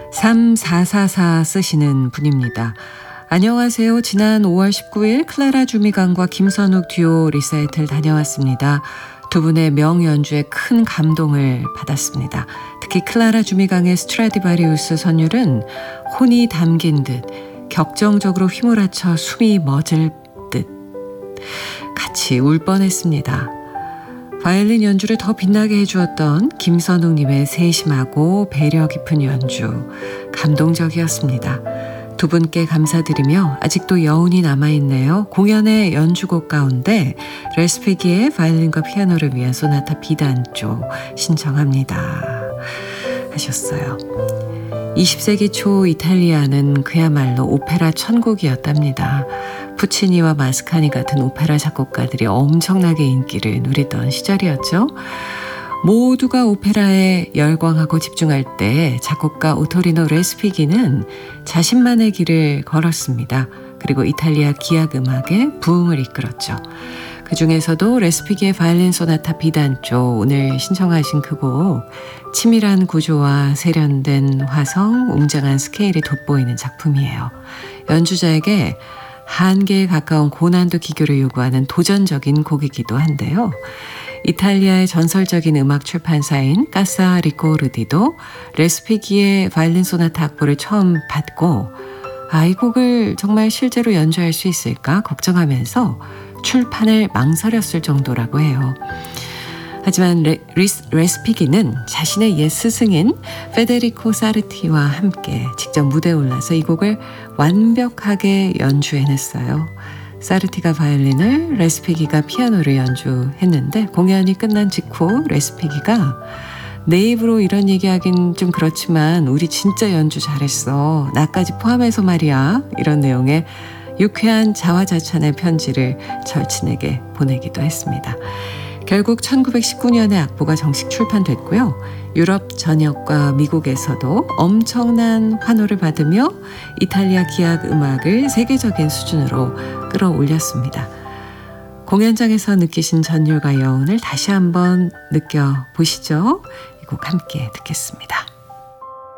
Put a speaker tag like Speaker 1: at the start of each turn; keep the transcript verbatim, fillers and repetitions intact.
Speaker 1: 삼사사사 쓰시는 분입니다. 안녕하세요. 지난 오월 십구일 클라라 주미강과 김선욱 듀오 리사이틀 다녀왔습니다. 두 분의 명연주에 큰 감동을 받았습니다. 특히 클라라 주미강의 스트라디바리우스 선율은 혼이 담긴 듯 격정적으로 휘몰아쳐 숨이 멎을 듯 같이 울 뻔했습니다. 바이올린 연주를 더 빛나게 해주었던 김선욱님의 세심하고 배려 깊은 연주, 감동적이었습니다. 두 분께 감사드리며 아직도 여운이 남아있네요. 공연의 연주곡 가운데 레스피기의 바이올린과 피아노를 위한 소나타 비단조 신청합니다 하셨어요. 이십 세기 초 이탈리아는 그야말로 오페라 천국이었답니다. 푸치니와 마스카니 같은 오페라 작곡가들이 엄청나게 인기를 누리던 시절이었죠. 모두가 오페라에 열광하고 집중할 때 작곡가 오토리노 레스피기는 자신만의 길을 걸었습니다. 그리고 이탈리아 기악 음악의 부흥을 이끌었죠. 그 중에서도 레스피기의 바이올린 소나타 비단조, 오늘 신청하신 그 곡, 치밀한 구조와 세련된 화성, 웅장한 스케일이 돋보이는 작품이에요. 연주자에게 한계에 가까운 고난도 기교를 요구하는 도전적인 곡이기도 한데요. 이탈리아의 전설적인 음악 출판사인 까사 리코르디도 레스피기의 바이올린 소나타 악보를 처음 받고 아, 이 곡을 정말 실제로 연주할 수 있을까 걱정하면서 출판을 망설였을 정도라고 해요. 하지만 레, 리스, 레스피기는 자신의 옛 스승인 페데리코 사르티와 함께 직접 무대에 올라서 이 곡을 완벽하게 연주해냈어요. 사르티가 바이올린을, 레스피기가 피아노를 연주했는데 공연이 끝난 직후 레스피기가 내 입으로 이런 얘기하긴 좀 그렇지만 우리 진짜 연주 잘했어. 나까지 포함해서 말이야. 이런 내용의 유쾌한 자화자찬의 편지를 절친에게 보내기도 했습니다. 결국 천구백십구년에 악보가 정식 출판됐고요. 유럽 전역과 미국에서도 엄청난 환호를 받으며 이탈리아 기악 음악을 세계적인 수준으로 끌어올렸습니다. 공연장에서 느끼신 전율과 여운을 다시 한번 느껴보시죠. 이 곡 함께 듣겠습니다.